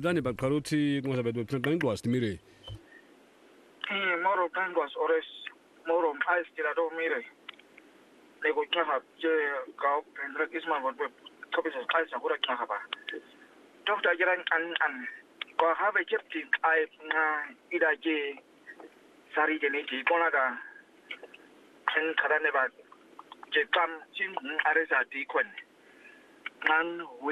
Dani Bakaruti, Mozabed, Penguas, Mire. Moro Penguas, Ores, Moro, Ice, Tirado Mire. They would have Gau and Rakisman would copies of Kais and Hurakahaba. Dr. Jaran and go have a captain, Ida J. Sari Geneti, Konaga, and Karaneva, Jekam, Jim, Aresa, Dequan.